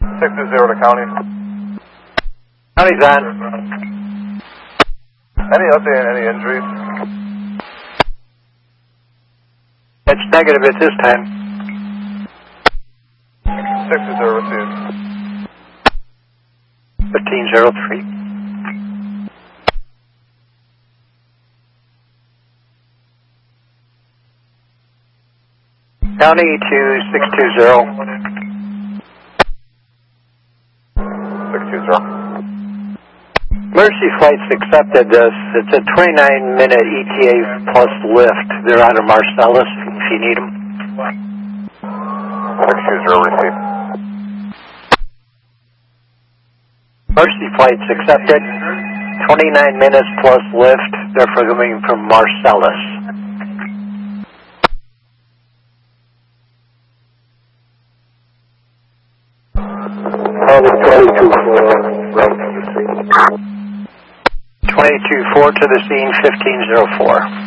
620 to county. County's on. Any update on any injuries? It's negative at this time. 620 received. 1503. County to 620. 620. Mercy flight's accepted this. It's a 29-minute ETA plus lift. They're out of Marcellus if you need them. 620 received. Mercy flight's accepted. 29 minutes plus lift. They're coming from Marcellus. County 22 for right to the scene. 22-4 to the scene, 1504.